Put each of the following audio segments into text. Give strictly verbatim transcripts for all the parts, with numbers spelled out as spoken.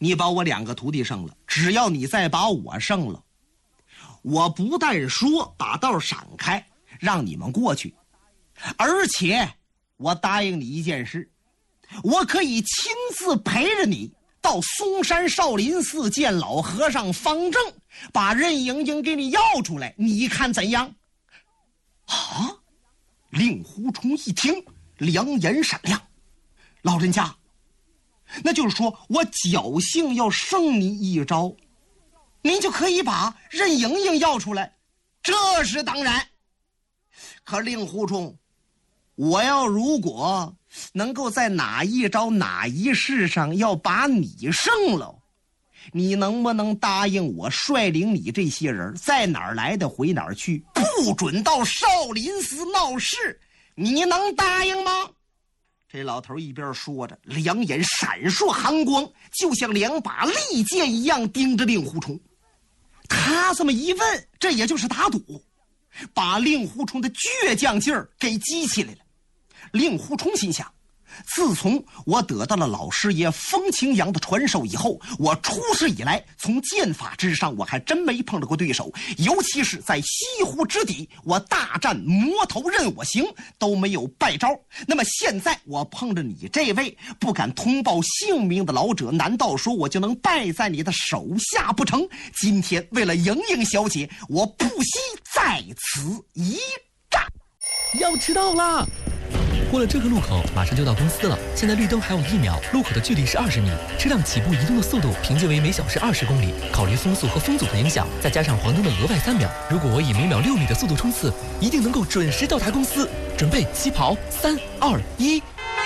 你把我两个徒弟胜了，只要你再把我胜了，我不但说把道闪开让你们过去，而且我答应你一件事，我可以亲自陪着你到嵩山少林寺见老和尚方正，把任盈盈给你要出来，你看怎样？啊！令狐冲一听，两眼闪亮，老人家，那就是说我侥幸要胜你一招，您就可以把任盈盈要出来？这是当然。可令狐冲，我要如果能够在哪一招哪一事上要把你胜了，你能不能答应我率领你这些人在哪儿来的回哪儿去，不准到少林寺闹事？你能答应吗？这老头一边说着，两眼闪烁寒光，就像两把利剑一样盯着令狐冲。他这么一问，这也就是打赌，把令狐冲的倔强劲儿给激起来了。令狐冲心想，自从我得到了老师爷风清扬的传授以后，我出师以来，从剑法之上我还真没碰到过对手，尤其是在西湖之底，我大战魔头任我行都没有败招。那么现在我碰着你这位不敢通报姓名的老者，难道说我就能败在你的手下不成？今天为了莹莹小姐，我不惜在此一战。 要迟到啦！过了这个路口，马上就到公司了。现在绿灯还有一秒，路口的距离是二十米。车辆起步移动的速度平均为每小时二十公里。考虑风速和风阻的影响，再加上黄灯的额外三秒，如果我以每秒六米的速度冲刺，一定能够准时到达公司。准备起跑，三二一。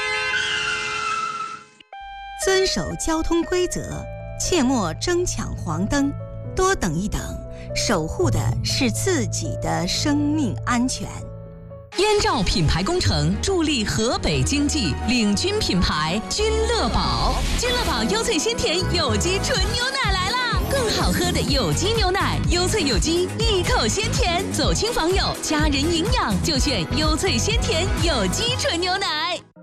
遵守交通规则，切莫争抢黄灯，多等一等，守护的是自己的生命安全。 燕赵品牌工程助力河北经济，领军品牌君乐宝。君乐宝优萃鲜甜有机纯牛奶来啦！更好喝的有机牛奶，优萃有机，一口鲜甜。走亲访友，家人营养，就选优萃鲜甜有机纯牛奶。